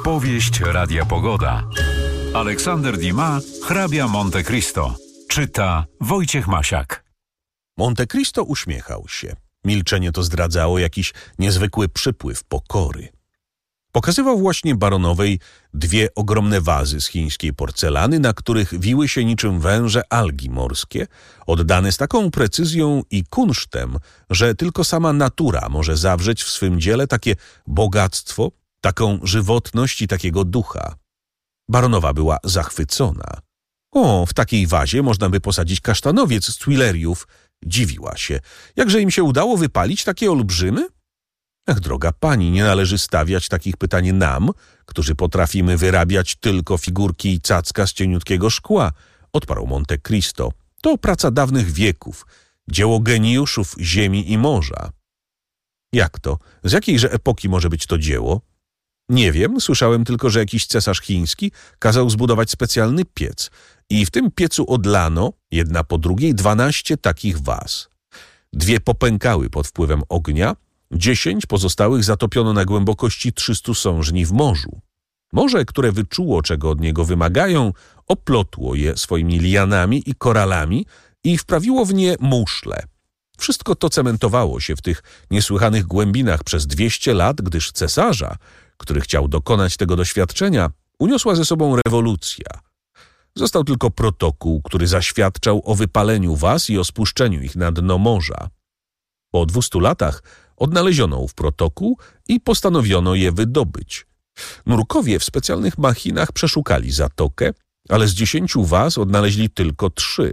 Powieść Radia Pogoda. Aleksander Dumas, Hrabia Monte Cristo. Czyta Wojciech Masiak. Monte Cristo uśmiechał się. Milczenie to zdradzało jakiś niezwykły przypływ pokory. Pokazywał właśnie baronowej dwie ogromne wazy z chińskiej porcelany, na których wiły się niczym węże algi morskie, oddane z taką precyzją i kunsztem, że tylko sama natura może zawrzeć w swym dziele takie bogactwo, taką żywotność i takiego ducha. Baronowa była zachwycona. O, w takiej wazie można by posadzić kasztanowiec z Tuileriów. Dziwiła się. Jakże im się udało wypalić takie olbrzymy? Ach, droga pani, nie należy stawiać takich pytań nam, którzy potrafimy wyrabiać tylko figurki i cacka z cieniutkiego szkła, odparł Monte Cristo. To praca dawnych wieków, dzieło geniuszów ziemi i morza. Jak to? Z jakiejże epoki może być to dzieło? Nie wiem, słyszałem tylko, że jakiś cesarz chiński kazał zbudować specjalny piec i w tym piecu odlano, jedna po drugiej, 12 takich waz. 2 popękały pod wpływem ognia, 10 pozostałych zatopiono na głębokości 300 sążni w morzu. Morze, które wyczuło, czego od niego wymagają, oplotło je swoimi lianami i koralami i wprawiło w nie muszle. Wszystko to cementowało się w tych niesłychanych głębinach przez 200 lat, gdyż cesarza, który chciał dokonać tego doświadczenia, uniosła ze sobą rewolucja. Został tylko protokół, który zaświadczał o wypaleniu waz i o spuszczeniu ich na dno morza. Po 200 latach odnaleziono ów protokół i postanowiono je wydobyć. Nurkowie w specjalnych machinach przeszukali zatokę, ale z 10 waz odnaleźli tylko 3.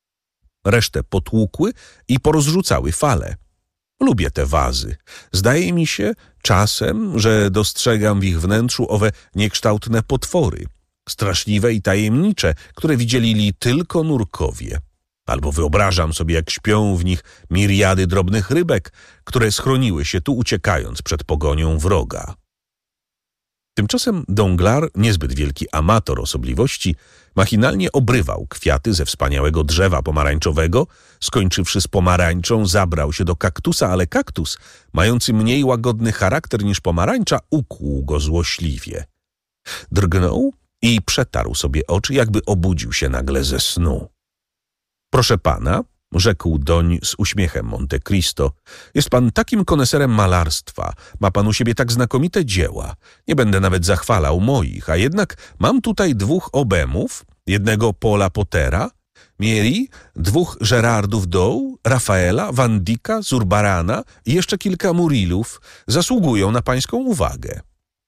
Resztę potłukły i porozrzucały fale. Lubię te wazy. Zdaje mi się czasem, że dostrzegam w ich wnętrzu owe niekształtne potwory, straszliwe i tajemnicze, które widzieli tylko nurkowie. Albo wyobrażam sobie, jak śpią w nich miriady drobnych rybek, które schroniły się tu, uciekając przed pogonią wroga. Tymczasem Danglars, niezbyt wielki amator osobliwości, machinalnie obrywał kwiaty ze wspaniałego drzewa pomarańczowego. Skończywszy z pomarańczą, zabrał się do kaktusa, ale kaktus, mający mniej łagodny charakter niż pomarańcza, ukłuł go złośliwie. Drgnął i przetarł sobie oczy, jakby obudził się nagle ze snu. Proszę pana, rzekł doń z uśmiechem Monte Cristo, jest pan takim koneserem malarstwa, ma pan u siebie tak znakomite dzieła. Nie będę nawet zachwalał moich, a jednak mam tutaj 2 obemów, jednego Paula Pottera, Mieri, 2 Gerardów Dow, Rafaela, Van Dycka, Zurbarana i jeszcze kilka Murilów. Zasługują na pańską uwagę.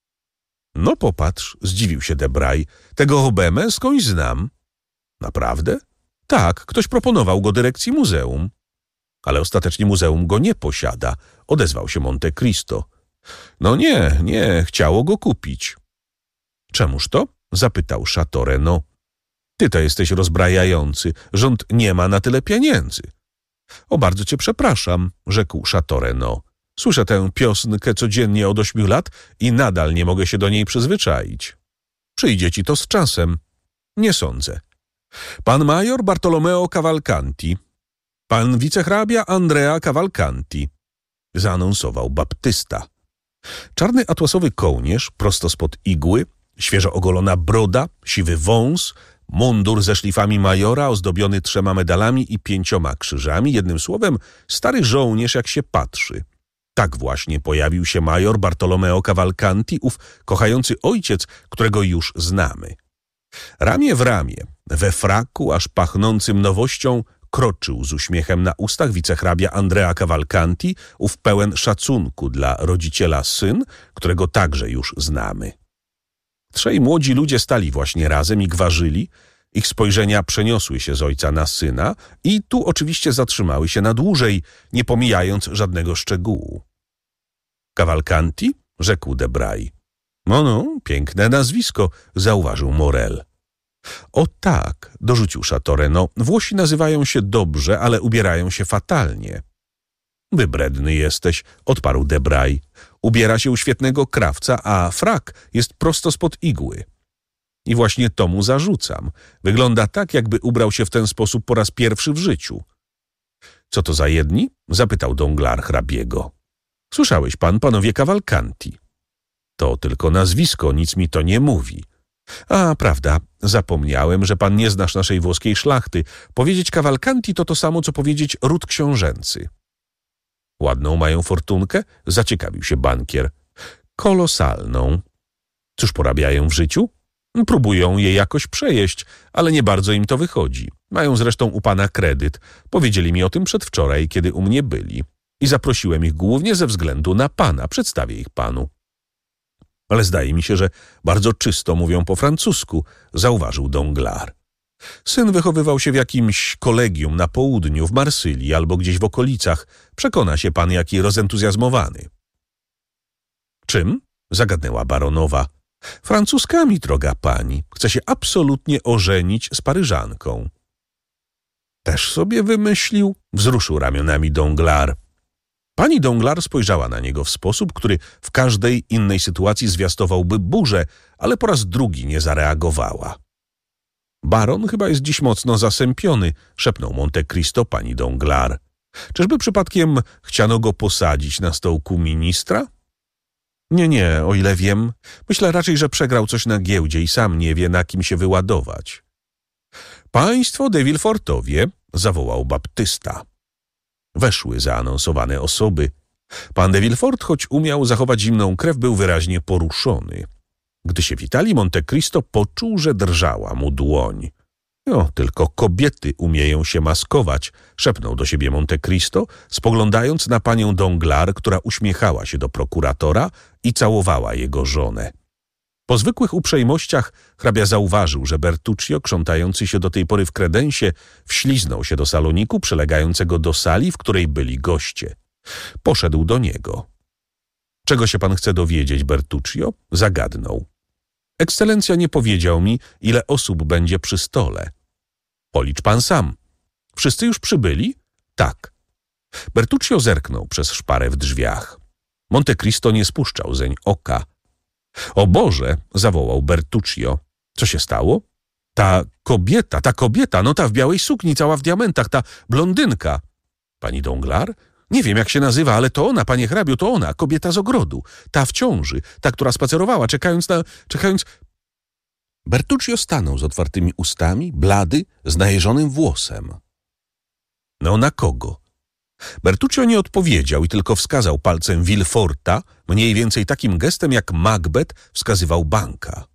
No popatrz, zdziwił się Debray, tego obemę skądś znam. Naprawdę? Tak, ktoś proponował go dyrekcji muzeum. Ale ostatecznie muzeum go nie posiada, odezwał się Monte Cristo. No nie, chciało go kupić. Czemuż to? Zapytał Chateau Renaud. Ty to jesteś rozbrajający, rząd nie ma na tyle pieniędzy. O, bardzo cię przepraszam, rzekł Chateau Renaud. Słyszę tę piosnkę codziennie od 8 lat i nadal nie mogę się do niej przyzwyczaić. Przyjdzie ci to z czasem. Nie sądzę. Pan major Bartolomeo Cavalcanti, pan wicehrabia Andrea Cavalcanti, zaanonsował baptysta. Czarny atłasowy kołnierz prosto spod igły, świeżo ogolona broda, siwy wąs, mundur ze szlifami majora ozdobiony 3 medalami i 5 krzyżami, jednym słowem stary żołnierz jak się patrzy. Tak właśnie pojawił się major Bartolomeo Cavalcanti, ów kochający ojciec, którego już znamy. Ramię w ramię, we fraku aż pachnącym nowością, kroczył z uśmiechem na ustach wicehrabia Andrea Cavalcanti, ów pełen szacunku dla rodziciela syn, którego także już znamy. 3 młodzi ludzie stali właśnie razem i gwarzyli, ich spojrzenia przeniosły się z ojca na syna i tu oczywiście zatrzymały się na dłużej, nie pomijając żadnego szczegółu. Cavalcanti? Rzekł Debray. No, piękne nazwisko, zauważył Morel. O tak, dorzucił Chateau Renaud, Włosi nazywają się dobrze, ale ubierają się fatalnie. Wybredny jesteś, odparł Debray. Ubiera się u świetnego krawca, a frak jest prosto spod igły. I właśnie to mu zarzucam. Wygląda tak, jakby ubrał się w ten sposób po raz pierwszy w życiu. Co to za jedni? Zapytał Danglars hrabiego. Słyszałeś pan, panowie Cavalcanti. To tylko nazwisko, nic mi to nie mówi. A, prawda, zapomniałem, że pan nie znasz naszej włoskiej szlachty. Powiedzieć Cavalcanti to samo, co powiedzieć ród książęcy. Ładną mają fortunkę? Zaciekawił się bankier. Kolosalną. Cóż porabiają w życiu? Próbują je jakoś przejeść, ale nie bardzo im to wychodzi. Mają zresztą u pana kredyt. Powiedzieli mi o tym przedwczoraj, kiedy u mnie byli. I zaprosiłem ich głównie ze względu na pana. Przedstawię ich panu. Ale zdaje mi się, że bardzo czysto mówią po francusku, zauważył Danglars. Syn wychowywał się w jakimś kolegium na południu, w Marsylii albo gdzieś w okolicach. Przekona się pan, jaki rozentuzjazmowany. Czym? Zagadnęła baronowa. Francuskami, droga pani. Chce się absolutnie ożenić z Paryżanką. Też sobie wymyślił? Wzruszył ramionami Danglars. Pani Danglars spojrzała na niego w sposób, który w każdej innej sytuacji zwiastowałby burzę, ale po raz drugi nie zareagowała. Baron chyba jest dziś mocno zasępiony, szepnął Monte Cristo pani Danglars. Czyżby przypadkiem chciano go posadzić na stołku ministra? Nie, o ile wiem. Myślę raczej, że przegrał coś na giełdzie i sam nie wie, na kim się wyładować. Państwo de Villefortowie, zawołał baptysta. Weszły zaanonsowane osoby. Pan de Villefort, choć umiał zachować zimną krew, był wyraźnie poruszony. Gdy się witali, Monte Cristo poczuł, że drżała mu dłoń. No, tylko kobiety umieją się maskować, szepnął do siebie Monte Cristo, spoglądając na panią Danglars, która uśmiechała się do prokuratora i całowała jego żonę. Po zwykłych uprzejmościach hrabia zauważył, że Bertuccio, krzątający się do tej pory w kredensie, wśliznął się do saloniku przylegającego do sali, w której byli goście. Poszedł do niego. Czego się pan chce dowiedzieć, Bertuccio? Zagadnął. Ekscelencja nie powiedział mi, ile osób będzie przy stole. Policz pan sam. Wszyscy już przybyli? Tak. Bertuccio zerknął przez szparę w drzwiach. Monte Cristo nie spuszczał zeń oka. O Boże, zawołał Bertuccio. Co się stało? Ta kobieta, no ta w białej sukni, cała w diamentach, ta blondynka. Pani Danglars? Nie wiem, jak się nazywa, ale to ona, panie hrabiu, to ona, kobieta z ogrodu. Ta w ciąży, ta, która spacerowała, czekając... Bertuccio stanął z otwartymi ustami, blady, z najeżonym włosem. No na kogo? Bertuccio nie odpowiedział i tylko wskazał palcem Villeforta, mniej więcej takim gestem, jak Macbeth wskazywał banka.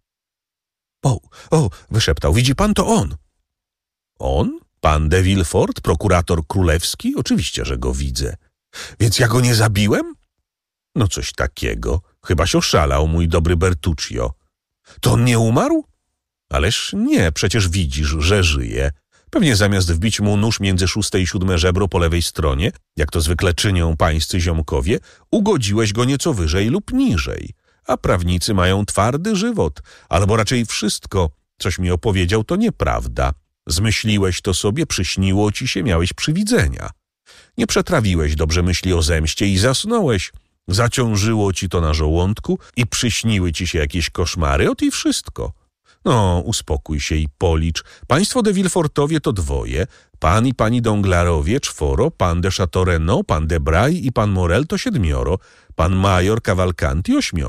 O, wyszeptał, widzi pan, to on. On? Pan de Villefort, prokurator królewski? Oczywiście, że go widzę. Więc ja go nie zabiłem? No coś takiego. Chybaś oszalał, mój dobry Bertuccio. To on nie umarł? Ależ nie, przecież widzisz, że żyje. Pewnie zamiast wbić mu nóż między 6. i 7. żebro po lewej stronie, jak to zwykle czynią pańscy ziomkowie, ugodziłeś go nieco wyżej lub niżej. A prawnicy mają twardy żywot, albo raczej wszystko, coś mi opowiedział, to nieprawda. Zmyśliłeś to sobie, przyśniło ci się, miałeś przywidzenia. Nie przetrawiłeś dobrze myśli o zemście i zasnąłeś. Zaciążyło ci to na żołądku i przyśniły ci się jakieś koszmary, ot i wszystko. No, uspokój się i policz. Państwo de Villefortowie to 2, pan i pani Danglarowie 4, pan de Chateaurenaud, pan de Bray i pan Morel to 7, pan major Cavalcanti 8.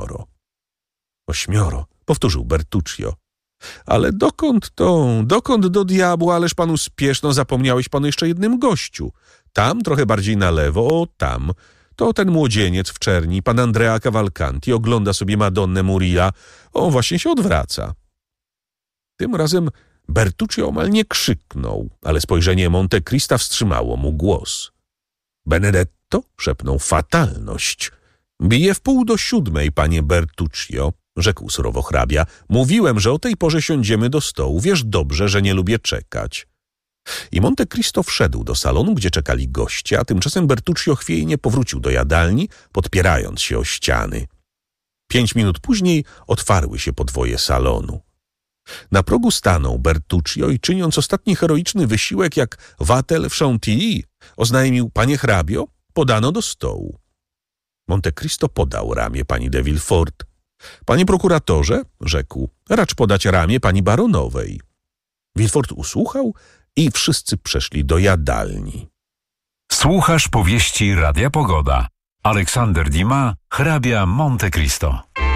8, powtórzył Bertuccio. Ale dokąd do diabła, ależ panu spieszno, zapomniałeś panu jeszcze jednym gościu. Tam, trochę bardziej na lewo, tam. To ten młodzieniec w czerni, pan Andrea Cavalcanti, ogląda sobie Madonnę Murilla. Właśnie się odwraca. Tym razem Bertuccio omal nie krzyknął, ale spojrzenie Monte Crista wstrzymało mu głos. Benedetto, szepnął, fatalność. Bije w 6:30, panie Bertuccio, rzekł surowo hrabia. Mówiłem, że o tej porze siądziemy do stołu. Wiesz dobrze, że nie lubię czekać. I Monte Cristo wszedł do salonu, gdzie czekali goście, a tymczasem Bertuccio chwiejnie powrócił do jadalni, podpierając się o ściany. 5 minut później otwarły się podwoje salonu. Na progu stanął Bertuccio i czyniąc ostatni heroiczny wysiłek jak Watel w Chantilly, oznajmił: panie hrabio, podano do stołu. Monte Cristo podał ramię pani de Villefort. Panie prokuratorze, rzekł, racz podać ramię pani baronowej. Villefort usłuchał i wszyscy przeszli do jadalni. Słuchasz powieści Radia Pogoda. Aleksander Dumas, hrabia Monte Cristo.